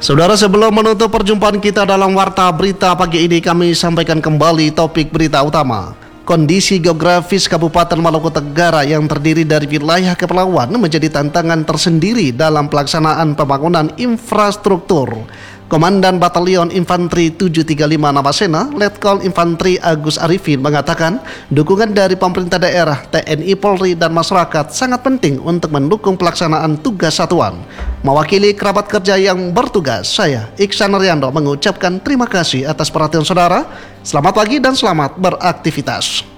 Saudara, sebelum menutup perjumpaan kita dalam Warta Berita pagi ini, kami sampaikan kembali topik berita utama. Kondisi geografis Kabupaten Maluku Tenggara yang terdiri dari wilayah kepulauan menjadi tantangan tersendiri dalam pelaksanaan pembangunan infrastruktur. Komandan Batalion Infanteri 735 Nabasena, Letkol Infanteri Agus Arifin mengatakan dukungan dari pemerintah daerah, TNI, Polri, dan masyarakat sangat penting untuk mendukung pelaksanaan tugas satuan. Mewakili kerabat kerja yang bertugas, saya Iksan Riando mengucapkan terima kasih atas perhatian saudara. Selamat pagi dan selamat beraktivitas.